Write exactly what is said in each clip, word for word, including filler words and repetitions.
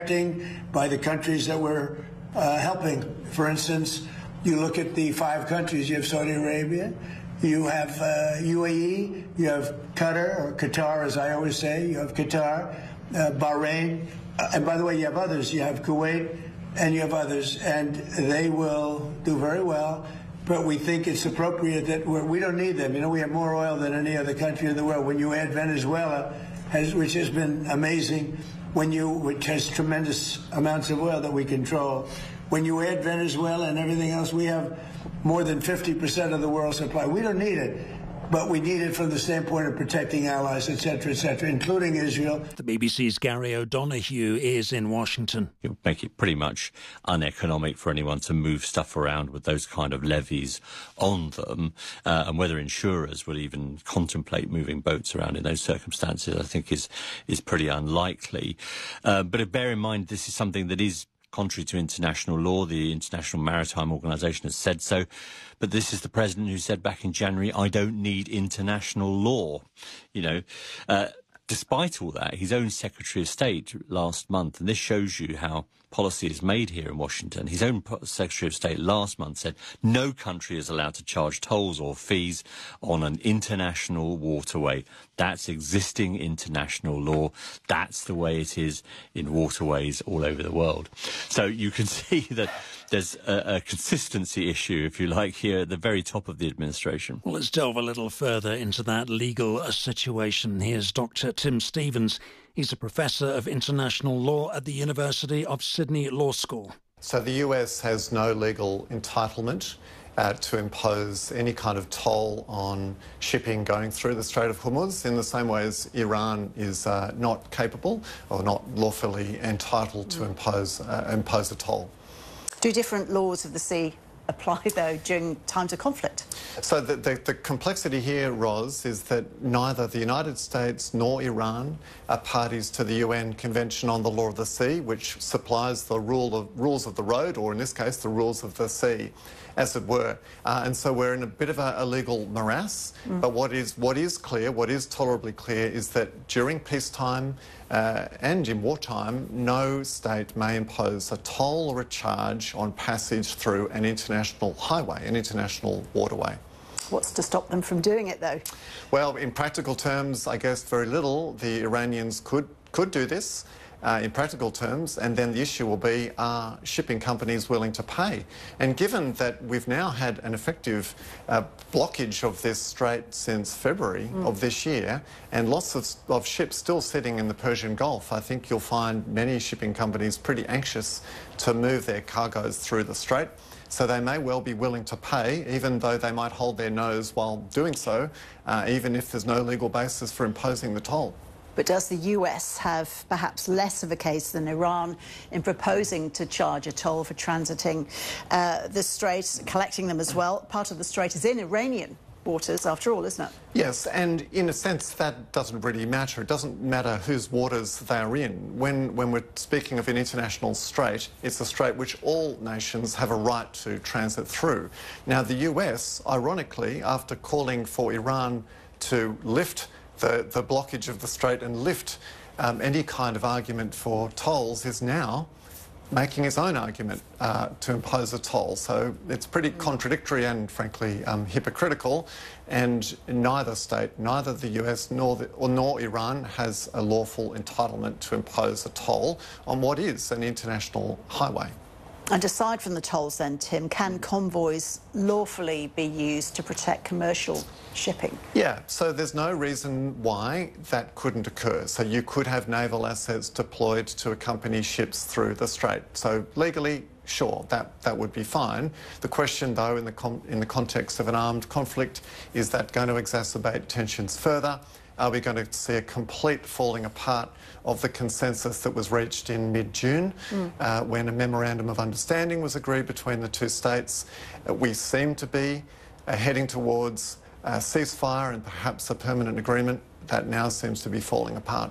by the countries that we're uh, helping. For instance, you look at the five countries. You have Saudi Arabia, you have uh, U A E, you have Qatar, or Qatar as I always say, you have Qatar, uh, Bahrain, uh, and by the way, you have others. You have Kuwait, and you have others, and they will do very well. But we think it's appropriate that we're, we don't need them. You know, we have more oil than any other country in the world. When you add Venezuela, has, which has been amazing, when you, which has tremendous amounts of oil that we control. When you add Venezuela and everything else, we have more than fifty percent of the world's supply. We don't need it, but we need it from the standpoint of protecting allies, et cetera, et cetera, including Israel. The B B C's Gary O'Donoghue is in Washington. It would make it pretty much uneconomic for anyone to move stuff around with those kind of levies on them, uh, and whether insurers would even contemplate moving boats around in those circumstances, I think is is pretty unlikely. Uh, but bear in mind, this is something that is contrary to international law. The International Maritime Organization has said so. But this is the president who said back in January, I don't need international law. You know, uh, despite all that, his own Secretary of State last month, and this shows you how policy is made here in Washington, his own Secretary of State last month said no country is allowed to charge tolls or fees on an international waterway. That's existing international law. That's the way it is in waterways all over the world. So you can see that there's a, a consistency issue, if you like, here at the very top of the administration. Well, let's delve a little further into that legal situation. Here's Doctor Tim Stevens. He's a professor of international law at the University of Sydney Law School. So the U S has no legal entitlement uh, to impose any kind of toll on shipping going through the Strait of Hormuz, in the same way as Iran is uh, not capable or not lawfully entitled to impose, uh, impose a toll. Do different laws of the sea apply, though, during times of conflict? So the, the, the complexity here, Ros, is that neither the United States nor Iran are parties to the U N Convention on the Law of the Sea, which supplies the rule of, rules of the road, or in this case, the rules of the sea, as it were. Uh, and so we're in a bit of a, a legal morass. Mm. But what is, what is clear, what is tolerably clear, is that during peacetime uh, and in wartime, no state may impose a toll or a charge on passage through an international highway, an international waterway. What's to stop them from doing it, though? Well, in practical terms, I guess very little. The Iranians could, could do this. Uh, in practical terms, and then the issue will be, are shipping companies willing to pay? And given that we've now had an effective uh, blockage of this strait since February mm. of this year, and lots of, of ships still sitting in the Persian Gulf, I think you'll find many shipping companies pretty anxious to move their cargoes through the strait. So they may well be willing to pay, even though they might hold their nose while doing so, uh, even if there's no legal basis for imposing the toll. But does the U S have perhaps less of a case than Iran in proposing to charge a toll for transiting uh, the strait, collecting them as well? Part of the strait is in Iranian waters, after all, isn't it? Yes, and in a sense that doesn't really matter. It doesn't matter whose waters they are in. When, when we're speaking of an international strait, it's a strait which all nations have a right to transit through. Now, the U S, ironically, after calling for Iran to lift The, the blockage of the strait and lift um, any kind of argument for tolls, is now making its own argument uh, to impose a toll. So it's pretty contradictory and, frankly, um, hypocritical. And neither state, neither the U S nor, the, or nor Iran, has a lawful entitlement to impose a toll on what is an international highway. And aside from the tolls then, Tim, can convoys lawfully be used to protect commercial shipping? Yeah, so there's no reason why that couldn't occur. So you could have naval assets deployed to accompany ships through the strait. So legally, sure, that, that would be fine. The question, though, in the, com in the context of an armed conflict, is that going to exacerbate tensions further? Are we going to see a complete falling apart of the consensus that was reached in mid-June mm. uh, when a memorandum of understanding was agreed between the two states? Uh, we seem to be uh, heading towards a ceasefire and perhaps a permanent agreement. That now seems to be falling apart.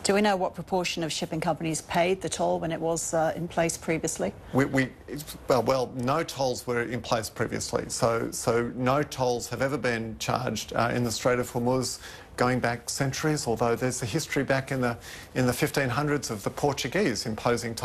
Do we know what proportion of shipping companies paid the toll when it was uh, in place previously? We, we well, well, no tolls were in place previously, so so no tolls have ever been charged uh, in the Strait of Hormuz, going back centuries. Although there's a history back in the in the fifteen hundreds of the Portuguese imposing tolls.